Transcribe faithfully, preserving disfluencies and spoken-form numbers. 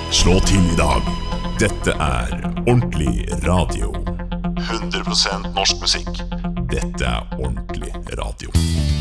Slå til i dag. Dette er ordentlig radio. hundre prosent norsk musikk. Dette er ordentlig radio.